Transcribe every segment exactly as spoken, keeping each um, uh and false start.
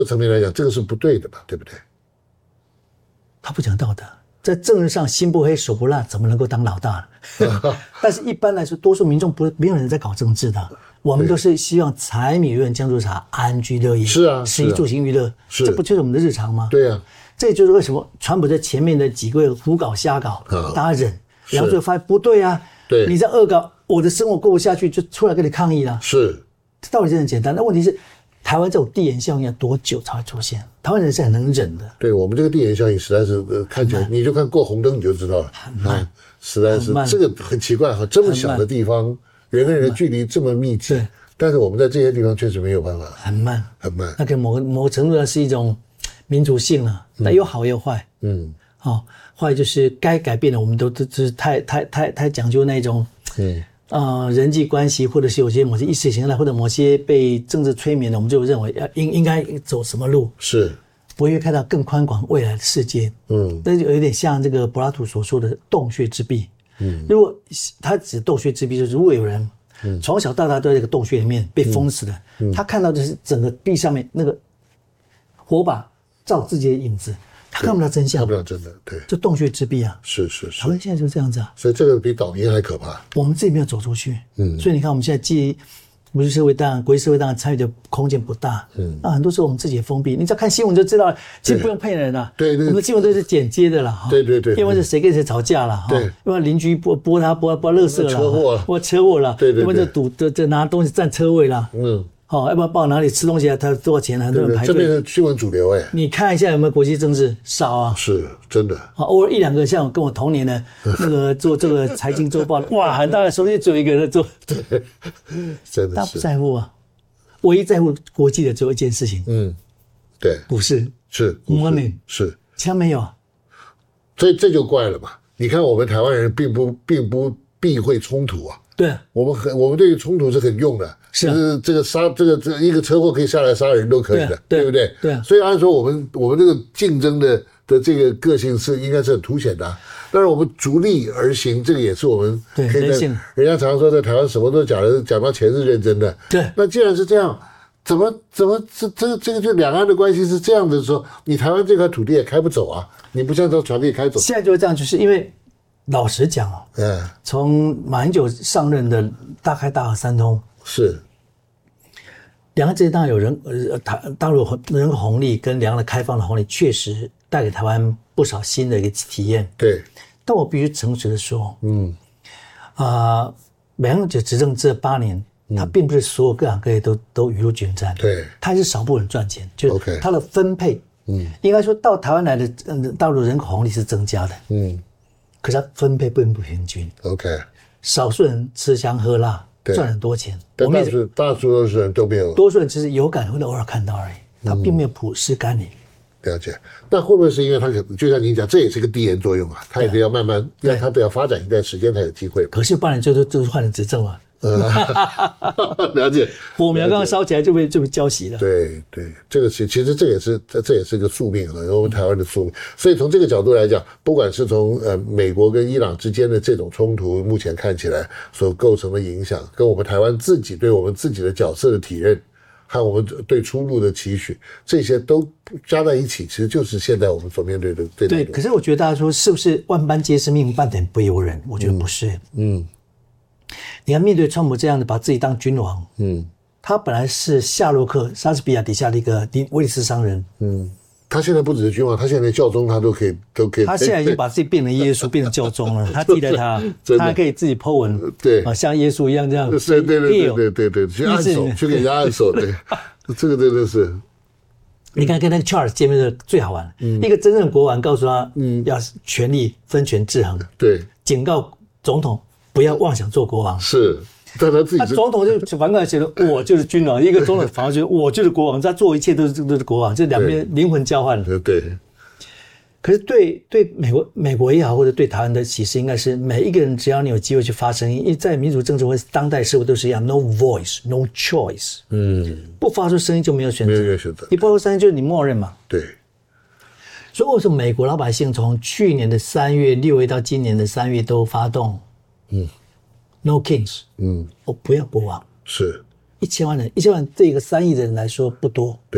层面来讲，这个是不对的嘛，对不对？ 他不讲道德，在政治上心不黑手不辣，怎么能够当老大呢？但是一般来说，多数民众不没有人在搞政治的，我们都是希望柴米油盐酱醋茶安居乐业， 是啊， 食衣住行娱乐，这不就是我们的日常吗？ 对啊， 这就是为什么川普在前面的几个月胡搞瞎搞，啊、大家忍，然后最后发现不对啊， 对， 你在恶搞，我的生活过不下去，就出来跟你抗议了。 是， 这道理是很简单，但问题是。台湾这种递延效应要多久才会出现？台湾人是很能忍的。 对我们这个递延效应实在是、呃、看起来，你就看过红灯你就知道了，很慢，啊、实在是这个很奇怪哈，这么小的地方，人跟人的距离这么密集，但是我们在这些地方确实没有办法， 很慢， 很慢。 那个某个某个程度上是一种民族性了，但有好有坏。嗯，好、哦，坏就是该改变的，我们都都是太太太太讲究那种。嗯。呃，人际关系，或者是有些某些意识形态，或者某些被政治催眠的，我们就认为要应应该走什么路， 是不会看到更宽广未来的世界。嗯，那就有点像这个柏拉图所说的洞穴之壁。嗯，如果他指洞穴之壁，就是如果有人从小到大都在这个洞穴里面被封死的，嗯嗯、他看到的是整个壁上面那个火把照自己的影子。他看不到真相， 看不到真的，对， 就洞穴之壁啊， 是是是。 台湾现在就是这样子啊， 所以这个比倒霉还可怕。 我们自己没有走出去，嗯，所以你看我们现在既国际社会当然国际社会当然参与的空间不大，嗯，那很多时候我们自己也封闭。你只要看新闻就知道了，其实不用骗人啊， 对对， 我们的新闻都是剪接的啦， 对对对， 因为是谁跟谁吵架了， 对， 因为邻居拨拨他拨拨垃圾了， 车祸， 拨车祸了， 对对， 因为这堵这这拿东西占车位了，嗯。好、哦，要不然报哪里吃东西啊？他多少钱？很多人排队。 这边的新闻主流哎， 你看一下有没有国际政治？少啊， 是真的。 啊，偶尔一两个，像我跟我同年的那个做这个财经周报，哇，很大的手机只有一个人做， 对，真的是。 他不在乎啊，唯一在乎国际的只有一件事情，嗯， 对， 股市是 money 是， 其他没有啊。 这这就怪了嘛！你看我们台湾人并不并不避讳冲突啊。 对， 我们很，我们对于冲突是很用的， 是、啊、 就是这个杀，这个这一个车祸可以下来杀人都可以的，对, 对不对？ 对、啊， 所以按说我们我们这个竞争的的这个个性是应该是很凸显的、啊，但是我们逐利而行，这个也是我们可以在人家常说在台湾什么都假的，假装钱是认真的， 对。 那既然是这样，怎么怎么这这个这个就两岸的关系是这样的时候，你台湾这块土地也开不走啊，你不像这船可以开走。 现在就是这样，就是因为。老实讲啊， 嗯， 从马英九上任的大开大合三通是， 两岸之间当然有人呃大大陆人口红利跟两岸的开放的红利，确实带给台湾不少新的一个体验。 对， 但我必须诚实的说，嗯，啊、呃，马英九执政这八年，他并不是所有各行各业都都雨露均沾， 对， 他是少部分人赚钱，就是他的分配，嗯，应该说到台湾来的嗯大陆人口红利是增加的，嗯。可是它分配并不平均 ，OK， 少数人吃香喝辣赚很多钱， 但大数大多数人都没有， 多数人只是有感会偶尔看到而已，他并没有普世甘霖。 了解，那会不会是因为他可能就像您讲，这也是个递延作用啊？他也得要慢慢，让他得要发展一段时间才有机会。 可是不然就是就是换了执政了。 了解， 火苗刚刚烧起来就被就被浇熄了。 对对，这个是其实这也是这这也是个宿命了，我们台湾的宿命。所以从这个角度来讲，不管是从呃美国跟伊朗之间的这种冲突，目前看起来所构成的影响，跟我们台湾自己对我们自己的角色的体认，和我们对出路的期许，这些都加在一起，其实就是现在我们所面对的对。 对，可是我觉得大家说是不是万般皆是命，半点不由人？我觉得不是。嗯。嗯，你看，面对川普这样的把自己当君王，嗯，他本来是夏洛克、莎士比亚底下的一个威尼斯商人，嗯， 他现在不只是君王，他现在连教宗他都可以，都可以。 他现在已经把自己变成耶稣，变成教宗了。他记得他，他还可以自己 po 文， 对啊，像耶稣一样这样， 对对对对对对对，去按手，去给人家按手，对，这个真的是。 你看，跟那个 Charles 见面的最好玩，嗯，一个真正的国王告诉他，嗯，要权力分权制衡， 对， 警告总统。不要妄想做国王， 是，但他自己， 他总统就反过来觉得我就是君王，一个总统反而觉得我就是国王，他做一切都是都是国王，这两边灵魂交换了。 对。 可是对对美国美国也好，或者对台湾的启示，应该是每一个人只要你有机会去发声音，因为在民主政治或当代社会都是一样 ，no voice, no choice， 嗯，不发出声音就没有选择， 没有选择， 你不发出声音就是你默认嘛。 对。 所以为什么美国老百姓从去年的三月、六月到今年的三月都发动？嗯 ，No Kings， 嗯，我不要国王， 是一千万人，一千万对一个三亿的人来说不多， 对，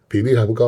比例还不高。